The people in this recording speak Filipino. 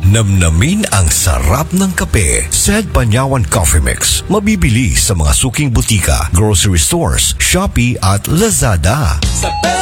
Namnamin ang sarap ng kape. Sed Panyawan Coffee Mix. Mabibili sa mga suking butika, grocery stores, Shopee at Lazada.